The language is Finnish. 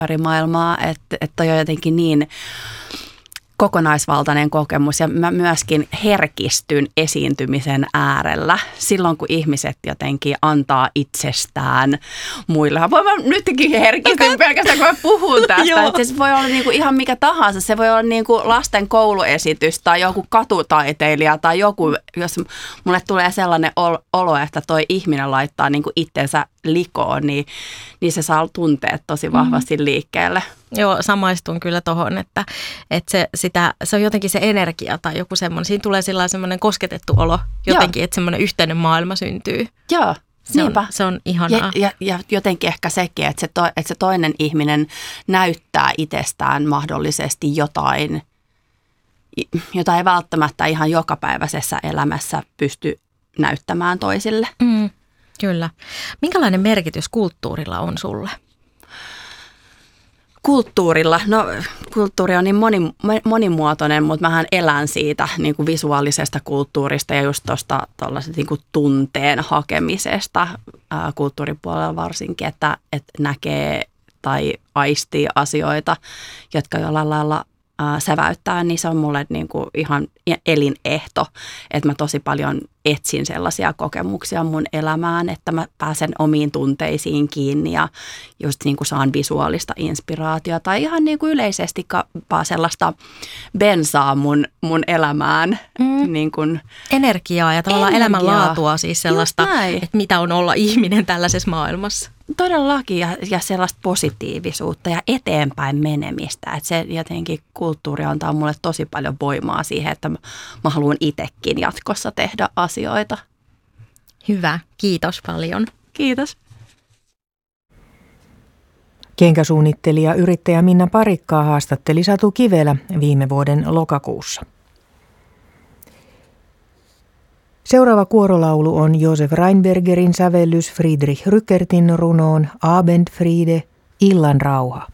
ympäri maailmaa, että on jotenkin niin kokonaisvaltainen kokemus ja mä myöskin herkistyn esiintymisen äärellä silloin, kun ihmiset jotenkin antaa itsestään muille. Mä nytkin herkistyn pelkästään, kun mä puhun tästä. Että se voi olla niinku ihan mikä tahansa. Se voi olla niinku lasten kouluesitys tai joku katutaiteilija tai joku, jos mulle tulee sellainen olo, että toi ihminen laittaa niinku itsensä likoon, niin se saa tunteet tosi vahvasti liikkeelle. Joo, samaistun kyllä tohon, että se on jotenkin se energia tai joku semmoinen, siinä tulee semmoinen kosketettu olo jotenkin, että semmoinen yhteinen maailma syntyy. Joo, niinpä. Se on ihanaa. Ja jotenkin ehkä sekin, että se toinen ihminen näyttää itsestään mahdollisesti jotain, jota ei välttämättä ihan jokapäiväisessä elämässä pysty näyttämään toisille. Kyllä. Minkälainen merkitys kulttuurilla on sulle? Kulttuurilla? No kulttuuri on niin monimuotoinen, mutta mähän elän siitä niin kuin visuaalisesta kulttuurista ja just tuosta niin kuin tunteen hakemisesta kulttuuripuolella varsinkin, että näkee tai aistii asioita, jotka jollain lailla säväyttää, niin se on mulle niin kuin ihan elinehto, että mä tosi paljon etsin sellaisia kokemuksia mun elämään, että mä pääsen omiin tunteisiin kiinni ja just niin kuin saan visuaalista inspiraatiota tai ihan niin kuin yleisesti sellaista bensaa mun elämään. Niin kuin energiaa ja tavallaan elämänlaatua, siis sellaista, että mitä on olla ihminen tällaisessa maailmassa. Todellakin ja sellaista positiivisuutta ja eteenpäin menemistä. Että se jotenkin kulttuuri antaa mulle tosi paljon voimaa siihen, että mä haluan itsekin jatkossa tehdä asioita. Hyvä, kiitos paljon. Kiitos. Kenkäsuunnittelija yrittäjä Minna Parikkaa haastatteli Satu Kivelä viime vuoden lokakuussa. Seuraava kuorolaulu on Josef Reinbergerin sävellys Friedrich Rückertin runoon Abendfriede, illan rauha.